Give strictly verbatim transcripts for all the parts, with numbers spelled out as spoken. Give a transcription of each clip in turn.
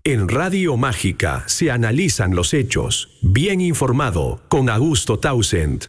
En Radio Mágica se analizan los hechos. Bien informado con Augusto Townsend.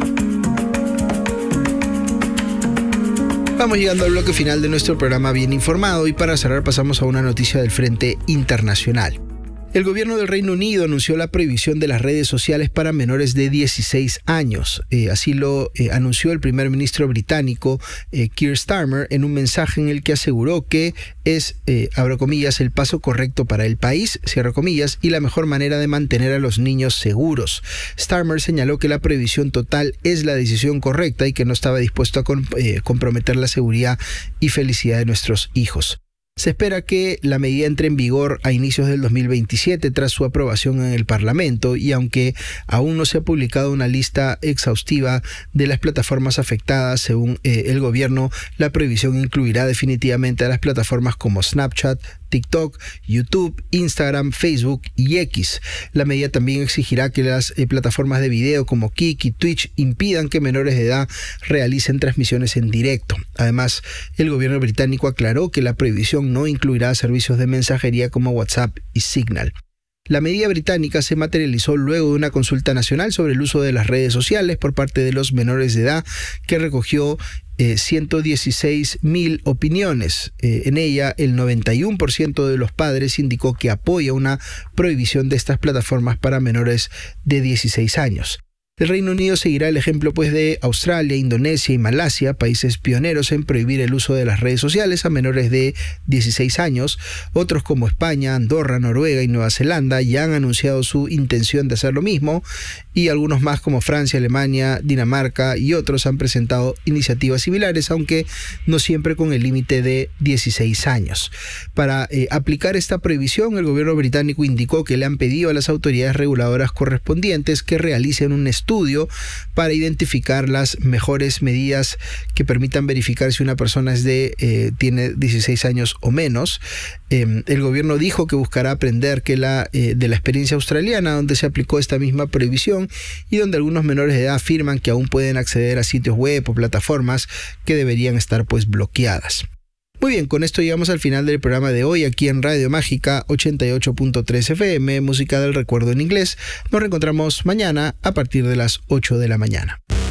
Vamos llegando al bloque final de nuestro programa Bien Informado y para cerrar pasamos a una noticia del frente internacional. El gobierno del Reino Unido anunció la prohibición de las redes sociales para menores de dieciséis años. Eh, así lo eh, anunció el primer ministro británico eh, Keir Starmer en un mensaje en el que aseguró que es, eh, abro comillas, el paso correcto para el país, cierro comillas, y la mejor manera de mantener a los niños seguros. Starmer señaló que la prohibición total es la decisión correcta y que no estaba dispuesto a comp- eh, comprometer la seguridad y felicidad de nuestros hijos. Se espera que la medida entre en vigor a inicios del dos mil veintisiete tras su aprobación en el Parlamento y aunque aún no se ha publicado una lista exhaustiva de las plataformas afectadas según eh, el gobierno, la prohibición incluirá definitivamente a las plataformas como Snapchat, TikTok, YouTube, Instagram, Facebook y X. La medida también exigirá que las eh, plataformas de video como Kik y Twitch impidan que menores de edad realicen transmisiones en directo. Además, el gobierno británico aclaró que la prohibición no incluirá servicios de mensajería como WhatsApp y Signal. La medida británica se materializó luego de una consulta nacional sobre el uso de las redes sociales por parte de los menores de edad que recogió Eh, ciento dieciséis mil opiniones. Eh, en ella, el noventa y uno por ciento de los padres indicó que apoya una prohibición de estas plataformas para menores de dieciséis años. El Reino Unido seguirá el ejemplo pues de Australia, Indonesia y Malasia, países pioneros en prohibir el uso de las redes sociales a menores de dieciséis años. Otros como España, Andorra, Noruega y Nueva Zelanda ya han anunciado su intención de hacer lo mismo y algunos más como Francia, Alemania, Dinamarca y otros han presentado iniciativas similares, aunque no siempre con el límite de dieciséis años. Para eh, aplicar esta prohibición, el gobierno británico indicó que le han pedido a las autoridades reguladoras correspondientes que realicen un estudio estudio para identificar las mejores medidas que permitan verificar si una persona es de, eh, tiene dieciséis años o menos. Eh, el gobierno dijo que buscará aprender que la, eh, de la experiencia australiana, donde se aplicó esta misma prohibición y donde algunos menores de edad afirman que aún pueden acceder a sitios web o plataformas que deberían estar pues bloqueadas. Muy bien, con esto llegamos al final del programa de hoy aquí en Radio Mágica ochenta y ocho punto tres F M, música del recuerdo en inglés. Nos reencontramos mañana a partir de las ocho de la mañana.